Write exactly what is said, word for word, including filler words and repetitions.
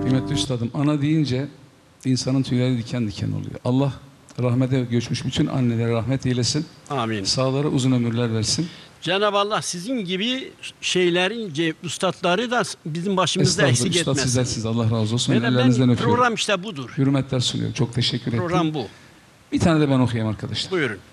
Kıymetli üstadım, ana deyince insanın tüyleri diken diken oluyor. Allah rahmete göçmüş bütün annelere rahmet eylesin. Amin. Sağlara uzun ömürler versin. Cenab-ı Allah sizin gibi şeylerin, üstadları da bizim başımızda eksik Üstad etmesin. sizlersiniz. Allah razı olsun. Ben, Ellerinizden ben öpüyorum. program işte budur. Hürmetler sunuyorum. Çok teşekkür ederim. Program bu. Bir tane de ben okuyayım arkadaşlar. Buyurun.